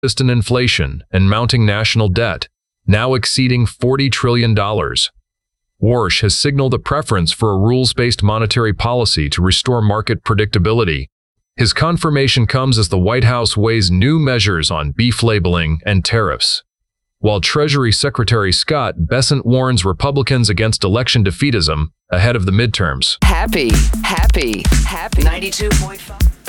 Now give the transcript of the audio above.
persistent inflation and mounting national debt, now exceeding $40 trillion. Warsh has signaled a preference for a rules-based monetary policy to restore market predictability. His confirmation comes as the White House weighs new measures on beef labeling and tariffs. While Treasury Secretary Scott Bessent warns Republicans against election defeatism ahead of the midterms. Happy 92.5.